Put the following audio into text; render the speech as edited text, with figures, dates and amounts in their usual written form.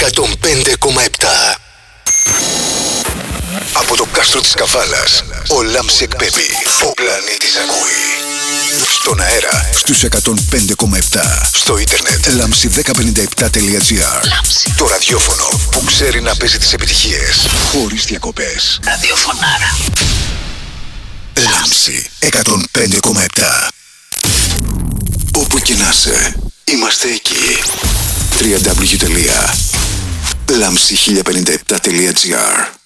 105,7. Από το κάστρο της Καβάλας, ο Λάμψη εκπέμπει. Ο πλανήτης ακούει. Στον αέρα, στους 105,7. Στο ίντερνετ, lamsi1057.gr. Το ραδιόφωνο που ξέρει να παίζει τις επιτυχίες χωρίς διακοπές. Ραδιοφωνάρα. Λάμψη 105,7. Όπου και να είσαι, είμαστε εκεί. www.lamsi1057.gr.